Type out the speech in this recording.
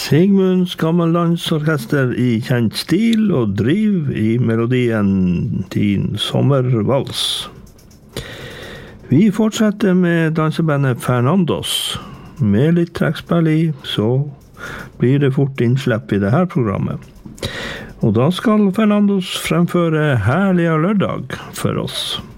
Sigmunds gammellandsorkester I kjent stil og driv I melodien Din sommervals. Vi fortsetter med dansebandet Fernandos. Med litt trekkspill I, så blir det fort innslepp I det her programmet. Og da skal Fernandos fremføre Herlig lørdag for oss.